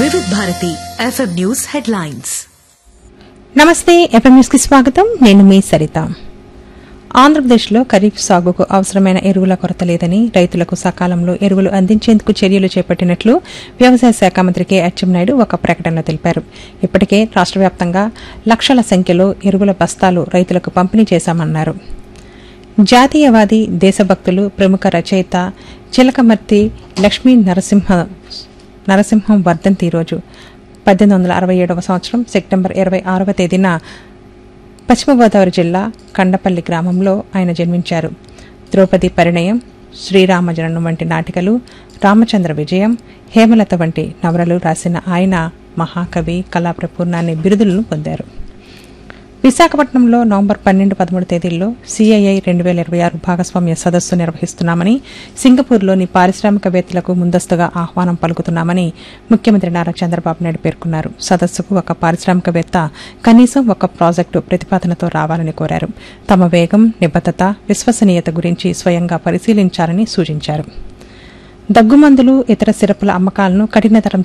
వివిధ Bharati FM news headlines. నమస్తే, FM news కి స్వాగతం. నేను మీ సరిత. ఆంధ్రప్రదేశ్లో ఖరీఫ్ సాగుకు అవసరమైన ఎరువుల కొరత లేదని, రైతులకు సకాలంలో ఎరువులు అందించేందుకు చర్యలు చేపట్టినట్లు వ్యవసాయ శాఖ మంత్రి కె అచ్చెన్నాయుడు ఒక ప్రకటనలో తెలిపారు. ఇప్పటికే రాష్ట్ర వ్యాప్తంగా లక్షల సంఖ్యలో ఎరువుల బస్తాలు రైతులకు పంపిణీ చేశామన్నారు. జాతీయవాది, దేశభక్తులు, ప్రముఖ రచయిత చిలకమర్తి లక్ష్మీ నరసింహం వర్ధంతి రోజు 1867 సంవత్సరం సెప్టెంబర్ 26వ తేదీన పశ్చిమ గోదావరి జిల్లా కండపల్లి గ్రామంలో ఆయన జన్మించారు. ద్రౌపది పరిణయం, శ్రీరామజననం వంటి నాటికలు, రామచంద్ర విజయం, హేమలత వంటి నవలలు రాసిన ఆయన మహాకవి, కళాప్రపూర్ణ అనే బిరుదులను పొందారు. విశాఖపట్నంలో నవంబర్ 12-13 తేదీల్లో సిఐఐ 2026 భాగస్వామ్య సదస్సు నిర్వహిస్తున్నామని, సింగపూర్లోని పారిశ్రామికవేత్తలకు ముందస్తుగా ఆహ్వానం పలుకుతున్నామని ముఖ్యమంత్రి నారా చంద్రబాబు నాయుడు పేర్కొన్నారు. సదస్సుకు ఒక పారిశ్రామికవేత్త కనీసం ఒక ప్రాజెక్టు ప్రతిపాదనతో రావాలని కోరారు. తమ వేగం, నిబద్ధత, విశ్వసనీయత గురించి స్వయంగా పరిశీలించాలని సూచించారు. దగ్గుమందులు, ఇతర సిరపుల అమ్మకాలను కఠినతరం